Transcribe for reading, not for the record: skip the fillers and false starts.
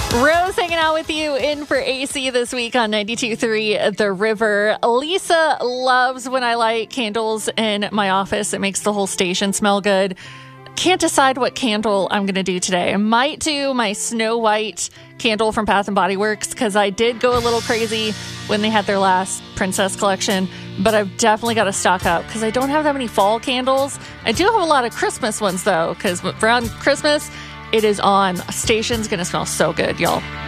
Rose hanging out with you in for AC this week on 92.3 The River. Lisa loves when I light candles in my office. It makes the whole station smell good. Can't decide what candle I'm going to do today. I might do my Snow White candle from Bath & Body Works because I did go a little crazy when they had their last princess collection, but I've definitely got to stock up because I don't have that many fall candles. I do have a lot of Christmas ones though, because around Christmas, it is on. Station's going to smell so good, y'all.